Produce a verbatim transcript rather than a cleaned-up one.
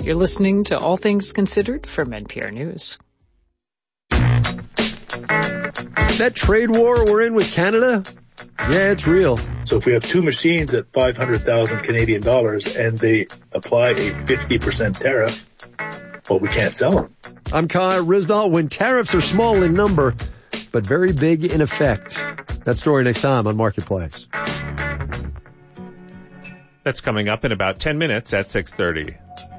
You're listening to All Things Considered from N P R News. That trade war we're in with Canada, yeah, it's real. So if we have two machines at five hundred thousand Canadian dollars and they apply a fifty percent tariff, well, we can't sell them. I'm Kyle Rizdal. When tariffs are small in number, but very big in effect. That story next time on Marketplace. That's coming up in about ten minutes at six thirty.